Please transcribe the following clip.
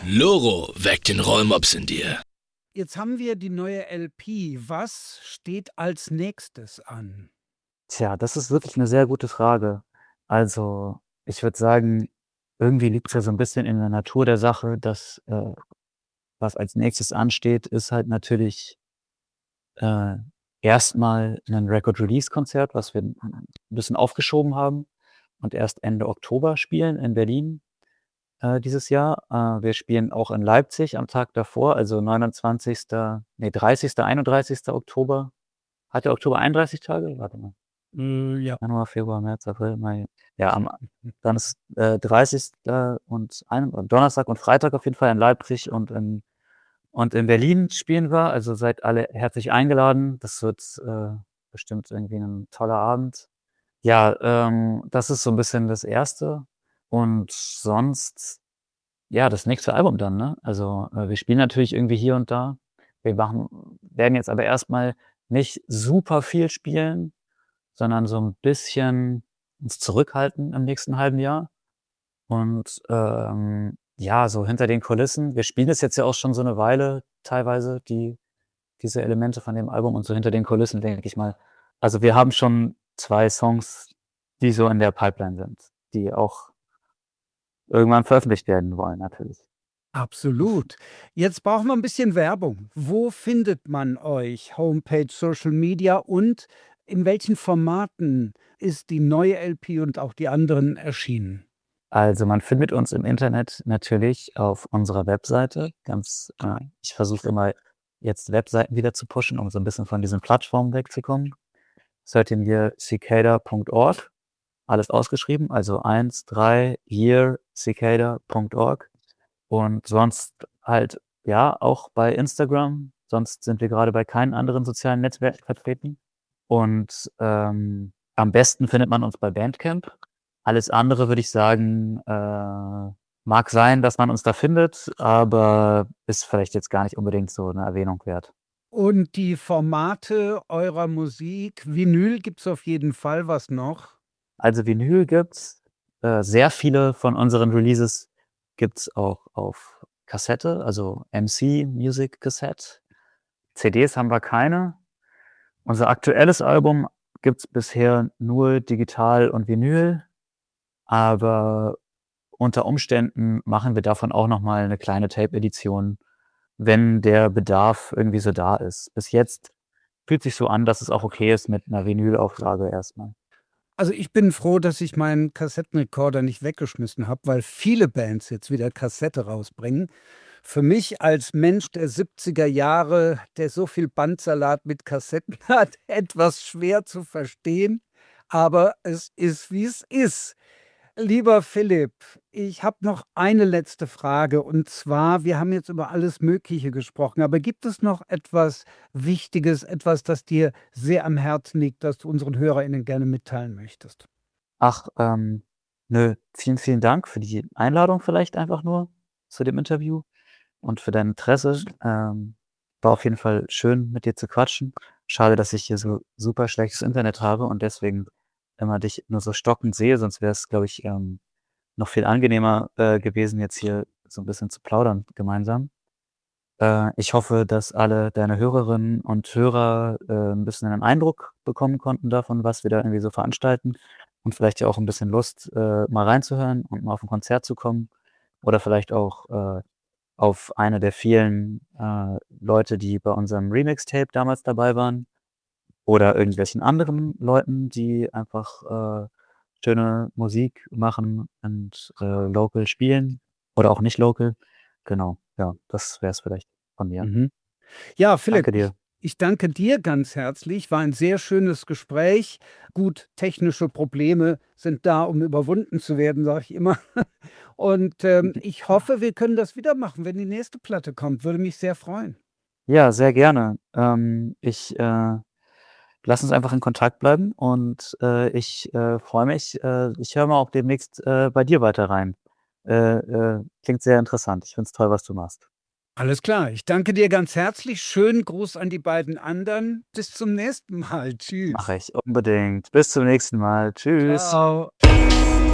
Loro weckt den Rollmops in dir. Jetzt haben wir die neue LP. Was steht als Nächstes an? Tja, das ist wirklich 'ne sehr gute Frage. Also, ich würde sagen, irgendwie liegt's ja so 'n bisschen in der Natur der Sache, dass, was als Nächstes ansteht, ist halt natürlich, äh, erst mal 'nen Record-Release-Konzert, was wir 'n bisschen aufgeschoben haben und erst Ende Oktober spielen in Berlin, dieses Jahr. Wir spielen auch in Leipzig am Tag davor, also 30., 31. Oktober. Hat der Oktober 31 Tage? Warte mal. Ja. Januar, Februar, März, April, Mai. Ja, dann ist, 30. und Donnerstag und Freitag auf jeden Fall in Leipzig und in Berlin spielen wir. Also, seid alle herzlich eingeladen. Das wird, bestimmt irgendwie 'n toller Abend. Ja, das ist so 'n bisschen das Erste. Und sonst, ja, das nächste Album dann, ne? Also, wir spielen natürlich irgendwie hier und da. Werden jetzt aber erst mal nicht super viel spielen, sondern so 'n bisschen uns zurückhalten im nächsten halben Jahr. Und, ja, so hinter den Kulissen, wir spielen das jetzt ja auch schon so 'ne Weile teilweise, diese Elemente von dem Album, und so hinter den Kulissen denke ich mal, also, wir haben schon 2 Songs, die so in der Pipeline sind, die auch irgendwann veröffentlicht werden wollen natürlich. Absolut. Jetzt brauchen wir 'n bisschen Werbung. Wo findet man euch? Homepage, Social Media und in welchen Formaten ist die neue LP und auch die anderen erschienen? Also, man findet uns im Internet natürlich auf unserer Webseite. Ich versuche immer jetzt Webseiten wieder zu pushen, um so 'n bisschen von diesen Plattformen wegzukommen. Searchen wir cicada.org, alles ausgeschrieben, also 1, 3, year, cicada.org. Und sonst halt, ja, auch bei Instagram. Sonst sind wir grade bei keinen anderen sozialen Netzwerken vertreten. Und, am besten findet man uns bei Bandcamp. Alles andere würde ich sagen, mag sein, dass man uns da findet, aber ist vielleicht jetzt gar nicht unbedingt so 'ne Erwähnung wert. Und die Formate eurer Musik, Vinyl gibt's auf jeden Fall, was noch? Also, Vinyl gibt's. Sehr viele von unseren Releases gibt's auch auf Kassette, also MC Music Cassette. CDs haben wir keine. Unser aktuelles Album gibt's bisher nur digital und Vinyl, aber unter Umständen machen wir davon auch noch mal 'ne kleine Tape-Edition, wenn der Bedarf irgendwie so da ist. Bis jetzt fühlt sich so an, dass es auch okay ist mit 'ner Vinylauflage erst mal. Also, ich bin froh, dass ich meinen Kassettenrekorder nicht weggeschmissen habe, weil viele Bands jetzt wieder Kassette rausbringen. Für mich als Mensch der 70er Jahre, der so viel Bandsalat mit Kassetten hat, etwas schwer zu verstehen, aber es ist, wie es ist. Lieber Philipp, ich habe noch eine letzte Frage, und zwar, wir haben jetzt über alles Mögliche gesprochen, aber gibt es noch etwas Wichtiges, etwas, das dir sehr am Herzen liegt, das du unseren HörerInnen gerne mitteilen möchtest? Ach, nö, vielen, vielen Dank für die Einladung vielleicht einfach nur zu dem Interview und für dein Interesse. War auf jeden Fall schön, mit dir zu quatschen. Schade, dass ich hier so super schlechtes Internet habe und deswegen immer dich nur so stockend sehe, sonst wäre es, glaube ich, noch viel angenehmer, gewesen, jetzt hier so 'n bisschen zu plaudern gemeinsam. Ich hoffe, dass alle deine Hörerinnen und Hörer, 'n bisschen 'nen Eindruck bekommen konnten davon, was wir da irgendwie so veranstalten und vielleicht ja auch 'n bisschen Lust, mal reinzuhören und mal auf 'n Konzert zu kommen oder vielleicht auch, auf eine der vielen, Leute, die bei unserem Remixtape damals dabei waren oder irgendwelchen anderen Leuten, die einfach, schöne Musik machen und, local spielen oder auch nicht local. Genau, ja, das wäre es vielleicht von mir. Mhm. Ja, Philipp, Danke ich dir. ich danke dir ganz herzlich. War ein sehr schönes Gespräch. Gut, technische Probleme sind da, um überwunden zu werden, sage ich immer. Und, ich hoffe, wir können das wieder machen, wenn die nächste Platte kommt. Würde mich sehr freuen. Ja, sehr gerne. Lass uns einfach in Kontakt bleiben und, ich, freue mich. Ich höre mal auch demnächst, bei dir weiter rein. Klingt sehr interessant. Ich finde es toll, was du machst. Alles klar. Ich danke dir ganz herzlich. Schönen Gruß an die beiden anderen. Bis zum nächsten Mal. Tschüss. Mache ich unbedingt. Bis zum nächsten Mal. Tschüss. Tschau.